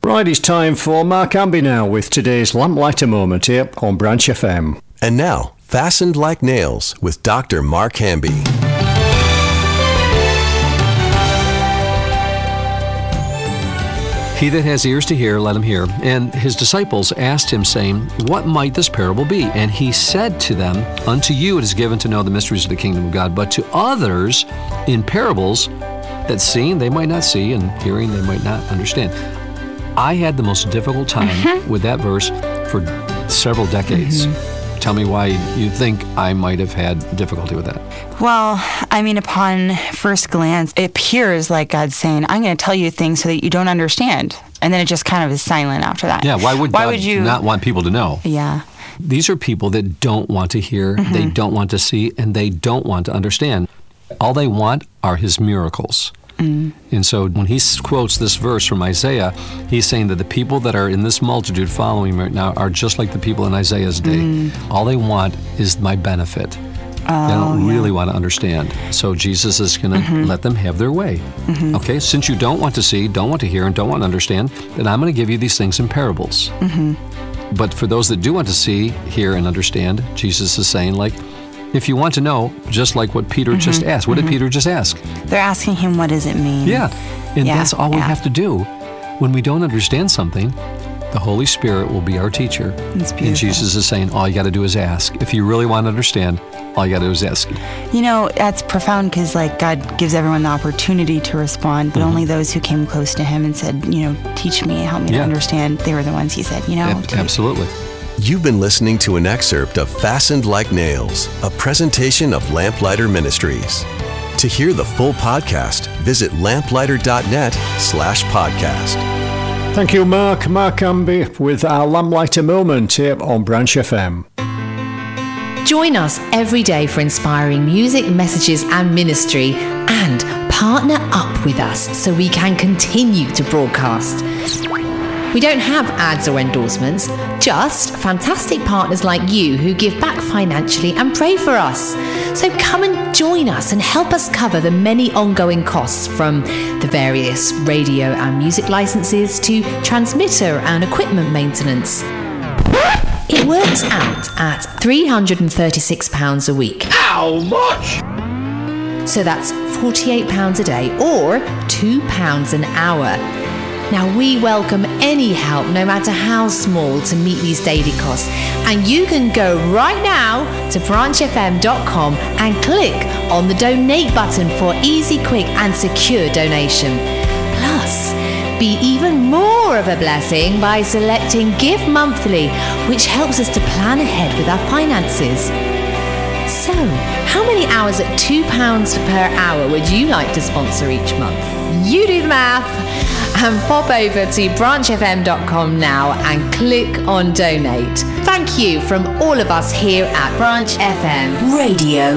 Right, it's time for Mark Amby now with today's Lamplighter Moment here on Branch FM. And now, Fastened Like Nails with Dr. Mark Hamby. He that has ears to hear, let him hear. And his disciples asked him, saying, What might this parable be? And he said to them, Unto you it is given to know the mysteries of the kingdom of God, but to others in parables, that seeing they might not see, and hearing they might not understand. I had the most difficult time with that verse for several decades. Tell me why you think I might have had difficulty with that. Well, I mean, upon first glance, it appears like God's saying, I'm going to tell you things so that you don't understand. And then it just kind of is silent after that. Yeah, why would God not want people to know? Yeah. These are people that don't want to hear, they don't want to see, and they don't want to understand. All they want are his miracles. And so when he quotes this verse from Isaiah, he's saying that the people that are in this multitude following me right now are just like the people in Isaiah's day. All they want is my benefit. They don't really want to understand. So Jesus is going to let them have their way. Okay, since you don't want to see, don't want to hear, and don't want to understand, then I'm going to give you these things in parables. But for those that do want to see, hear, and understand, Jesus is saying, like, if you want to know, just like what Peter just asked. What did Peter just ask? They're asking him, what does it mean? Yeah, and that's all we have to do. When we don't understand something, the Holy Spirit will be our teacher. That's beautiful. And Jesus is saying, all you got to do is ask. If you really want to understand, all you got to do is ask. You know, that's profound because, like, God gives everyone the opportunity to respond, but only those who came close to him and said, you know, teach me, help me to understand, they were the ones he said, you know. Absolutely. You've been listening to an excerpt of Fastened Like Nails, a presentation of Lamplighter Ministries. To hear the full podcast, visit lamplighter.net/podcast. Thank you, Mark. Mark Amby with our Lamplighter Moment here on Branch FM. Join us every day for inspiring music, messages and ministry, and partner up with us so we can continue to broadcast. We don't have ads or endorsements, just fantastic partners like you who give back financially and pray for us. So come and join us and help us cover the many ongoing costs, from the various radio and music licenses to transmitter and equipment maintenance. It works out at £336 a week. How much? So that's £48 a day or £2 an hour. Now, we welcome any help, no matter how small, to meet these daily costs. And you can go right now to branchfm.com and click on the donate button for easy, quick and secure donation. Plus, be even more of a blessing by selecting Give Monthly, which helps us to plan ahead with our finances. So, how many hours at £2 per hour would you like to sponsor each month? You do the math. And pop over to branchfm.com now and click on donate. Thank you from all of us here at Branch FM Radio.